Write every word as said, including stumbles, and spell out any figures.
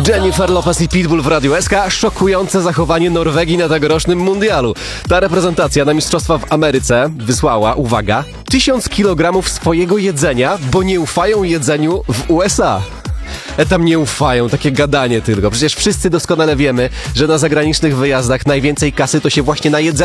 Jennifer Lopez i Pitbull w Radiu S K. Szokujące zachowanie Norwegii na tegorocznym mundialu. Ta reprezentacja na mistrzostwa w Ameryce wysłała, uwaga, tysiąc kilogramów swojego jedzenia, bo nie ufają jedzeniu w U S A. E, tam nie ufają, takie gadanie tylko. Przecież wszyscy doskonale wiemy, że na zagranicznych wyjazdach najwięcej kasy to się właśnie na jedzeniu